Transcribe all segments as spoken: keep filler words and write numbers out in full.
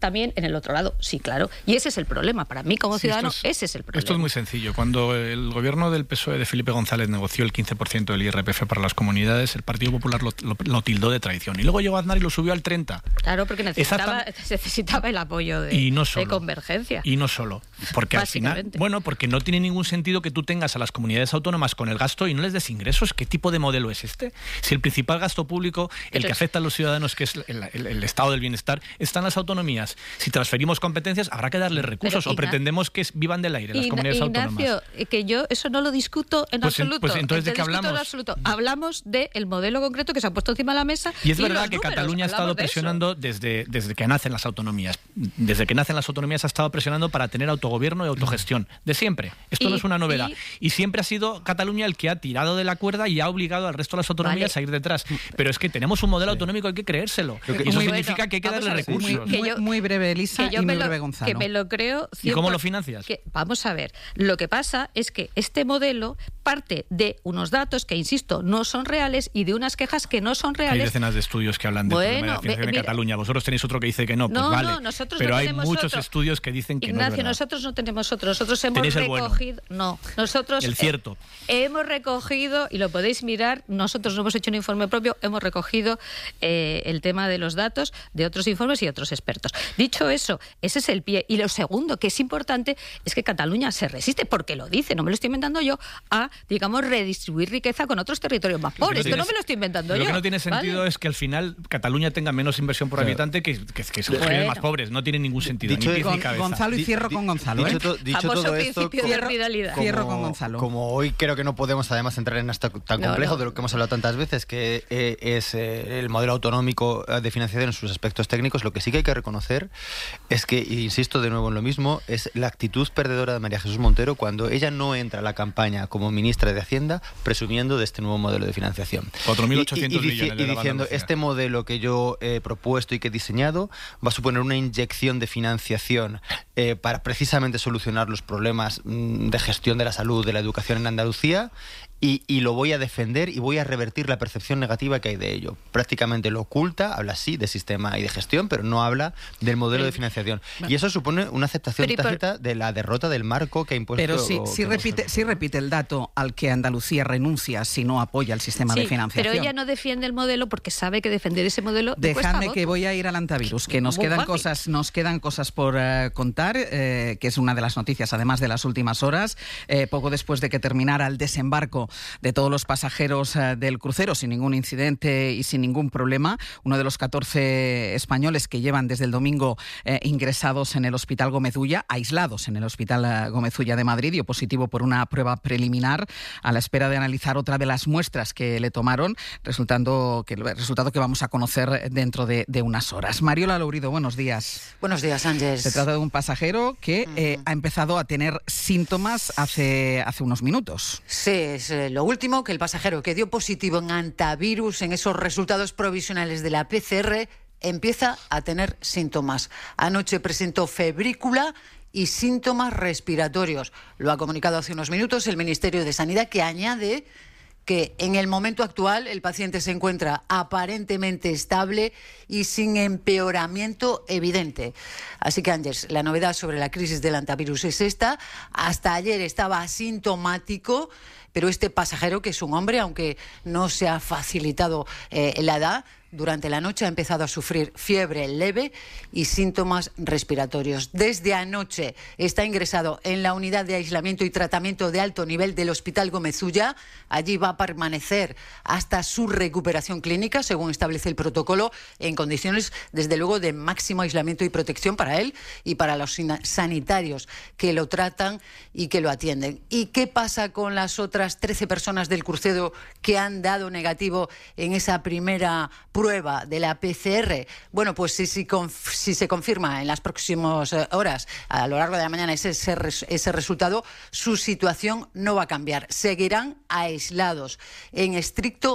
también en el otro lado. Sí, claro. Y ese es el problema. Para mí, como sí, ciudadano, es, ese es el problema. Esto es muy sencillo. Cuando el gobierno del P S O E de Felipe González negoció el quince por ciento del I R P F para las comunidades, el Partido Popular lo, lo, lo tildó de traición. Y luego llegó Aznar y lo subió al treinta por ciento. Claro, porque necesitaba, necesitaba el apoyo de, y no solo, de convergencia. Y no solo. Porque al final, bueno, porque no tiene ningún sentido que tú tengas a las comunidades autónomas con el gasto y no les des ingresos. ¿Qué tipo de modelo es este? Si el principal gasto público, el Pero que afecta a los ciudadanos, que es el, el, el estado del bienestar, está en las autonomías. Si transferimos competencias, habrá que darle recursos. Pero, o pretendemos que vivan del aire las Ign- comunidades Ignacio, autónomas. Que yo eso no lo discuto en pues absoluto. En, pues entonces, ¿de qué hablamos? En absoluto. Hablamos del modelo concreto que se ha puesto encima de la mesa. Y es y verdad que números. Cataluña ha estado presionando desde, desde que nacen las autonomías. Desde que nacen las autonomías ha estado presionando para tener autogobierno y autogestión. De siempre. Esto y, no es una novedad. Y, y siempre ha sido Cataluña el que ha tirado de la cuerda y ha obligado al resto de las autonomías vale. a ir detrás. Pero es que tenemos un modelo sí. autonómico, hay que creérselo. Que, y eso muy significa bueno. que hay que darle recursos. Muy, muy, yo, muy breve, Elisa, y muy lo, breve, Gonzalo. Que me lo creo. ¿Y cómo lo financias? Que, vamos a ver. Lo que pasa es que este modelo parte de unos datos que, insisto, no son reales y de unas quejas que no son reales. Hay decenas de estudios que hablan de bueno, problema de la financiación mira, en Cataluña. Vosotros tenéis otro que dice que no, pues no, vale. No, nosotros pero no hay tenemos muchos otro. estudios que dicen que Ignacio, no es verdad. nosotros no tenemos otro. Nosotros hemos Tenéis recogido... El bueno. No, nosotros... El cierto. Eh, hemos recogido, y lo podéis mirar, nosotros no hemos hecho un informe propio, hemos recogido eh, el tema de los datos de otros informes y otros expertos. Dicho eso, ese es el pie. Y lo segundo, que es importante, es que Cataluña se resiste, porque lo dice, no me lo estoy inventando yo, a, digamos, redistribuir riqueza con otros territorios más pobres. Esto no me lo estoy inventando lo yo. Lo que no tiene sentido ¿vale? es que al final Cataluña tenga menos inversión por claro. habitante que, que, que se bueno. más pobres. No tiene ningún sentido. Dicho ni con, ni cabeza. Gonzalo, y cierro con Gonzalo. Dicho, ¿eh? to, dicho todo esto, como, de cierro con Gonzalo. Como hoy creo que no podemos además entrar en esto tan complejo no, no. de lo que hemos hablado tantas veces, que eh, es eh, el modelo autonómico de financiación en sus aspectos técnicos. Lo que sí que hay que reconocer es que, e insisto de nuevo en lo mismo, es la actitud perdedora de María Jesús Montero cuando ella no entra a la campaña como ministra de Hacienda presumiendo de este nuevo modelo de financiación. cuatro mil ochocientos millones y, y, y diciendo, este modelo que yo he propuesto y que he diseñado va a suponer una inyección de financiación eh, para precisamente solucionar los problemas mmm, de gestión de la salud, de la educación en Andalucía. Y, y lo voy a defender y voy a revertir la percepción negativa que hay de ello. Prácticamente lo oculta, habla sí de sistema y de gestión, pero no habla del modelo de financiación. Y eso supone una aceptación pero, tácita de la derrota del marco que ha impuesto... Pero sí, sí, repite, sí repite el dato al que Andalucía renuncia si no apoya el sistema sí, de financiación. Pero ella no defiende el modelo porque sabe que defender ese modelo... Dejadme que voy a ir al antivirus, que nos quedan cosas, nos quedan cosas por uh, contar, eh, que es una de las noticias, además de las últimas horas. Eh, poco después de que terminara el desembarco de todos los pasajeros uh, del crucero sin ningún incidente y sin ningún problema. Uno de los catorce españoles que llevan desde el domingo eh, ingresados en el Hospital Gómez Ulla, aislados en el Hospital uh, Gómez Ulla de Madrid, dio positivo por una prueba preliminar a la espera de analizar otra de las muestras que le tomaron, resultando que el resultado que vamos a conocer dentro de, de unas horas. Mariola Lourido, buenos días. Buenos días, Ángels. Se trata de un pasajero que uh-huh. eh, ha empezado a tener síntomas hace, hace unos minutos. Sí, es eh, lo último que el pasajero que dio positivo en antivirus en esos resultados provisionales de la P C R empieza a tener síntomas. Anoche presentó febrícula y síntomas respiratorios. Lo ha comunicado hace unos minutos el Ministerio de Sanidad, que añade que en el momento actual el paciente se encuentra aparentemente estable y sin empeoramiento evidente. Así que, Ángels, la novedad sobre la crisis del antivirus es esta. Hasta ayer estaba asintomático, pero este pasajero, que es un hombre, aunque no se ha facilitado eh, la edad, durante la noche ha empezado a sufrir fiebre leve y síntomas respiratorios. Desde anoche está ingresado en la unidad de aislamiento y tratamiento de alto nivel del Hospital Gómez Ulla. Allí va a permanecer hasta su recuperación clínica, según establece el protocolo, en condiciones, desde luego, de máximo aislamiento y protección para él y para los sanitarios que lo tratan y que lo atienden. ¿Y qué pasa con las otras trece personas del crucero que han dado negativo en esa primera prueba de la P C R? Bueno, pues si, si, si se confirma en las próximas horas, a lo largo de la mañana, ese, ese, ese resultado, su situación no va a cambiar. Seguirán aislados en estricto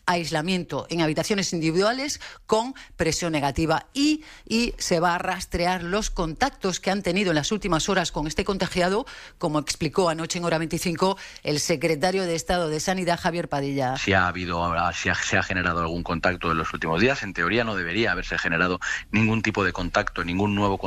aislamiento en habitaciones individuales con presión negativa y, y se va a rastrear los contactos que han tenido en las últimas horas con este contagiado, como explicó anoche en Hora veinticinco el secretario de Estado de Sanidad, Javier Padilla. Si ha habido, si ha, se ha generado algún contacto en los últimos días, en teoría no debería haberse generado ningún tipo de contacto, ningún nuevo contacto